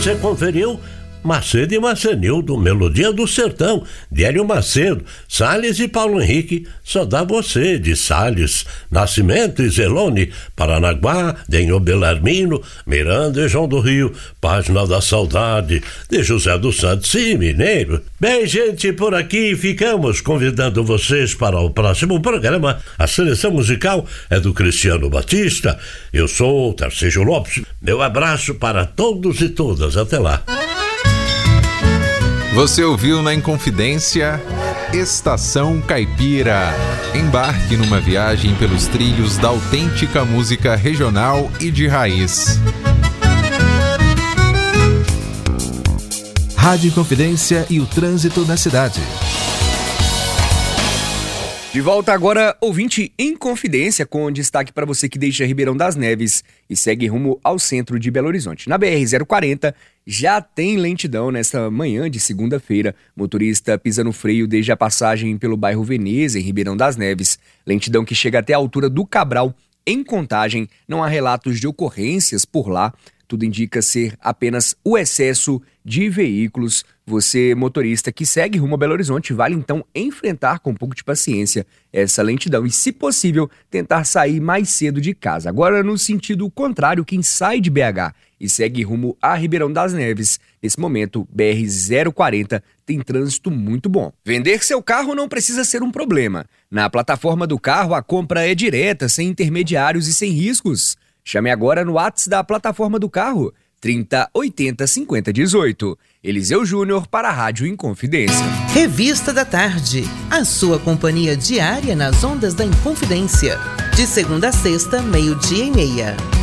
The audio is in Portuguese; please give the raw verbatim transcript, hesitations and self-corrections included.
você conferiu Macedo e Marcenildo, Melodia do Sertão, de Hélio Macedo, Salles e Paulo Henrique, Só Dá Você, de Salles, Nascimento e Zelone, Paranaguá, Denho Belarmino, Miranda e João do Rio, Página da Saudade, de José dos Santos e Mineiro. Bem, gente, por aqui ficamos convidando vocês para o próximo programa. A seleção musical é do Cristiano Batista. Eu sou o Tarcísio Lopes. Meu abraço para todos e todas. Até lá. Você ouviu na Inconfidência Estação Caipira. Embarque numa viagem pelos trilhos da autêntica música regional e de raiz. Rádio Inconfidência e o trânsito na cidade. De volta agora, ouvinte em Confidência, com destaque para você que deixa Ribeirão das Neves e segue rumo ao centro de Belo Horizonte. Na B R zero quarenta já tem lentidão nesta manhã de segunda-feira. Motorista pisa no freio desde a passagem pelo bairro Veneza, em Ribeirão das Neves. Lentidão que chega até a altura do Cabral. Em Contagem, não há relatos de ocorrências por lá. Tudo indica ser apenas o excesso de veículos. Você, motorista que segue rumo a Belo Horizonte, vale então enfrentar com um pouco de paciência essa lentidão e, se possível, tentar sair mais cedo de casa. Agora, no sentido contrário, quem sai de B H e segue rumo a Ribeirão das Neves, nesse momento, B R zero quarenta tem trânsito muito bom. Vender seu carro não precisa ser um problema. Na plataforma do carro, a compra é direta, sem intermediários e sem riscos. Chame agora no WhatsApp da plataforma do carro, trinta, oitenta, cinquenta, dezoito. Eliseu Júnior para a Rádio Inconfidência. Revista da Tarde, a sua companhia diária nas ondas da Inconfidência. De segunda a sexta, meio-dia e meia.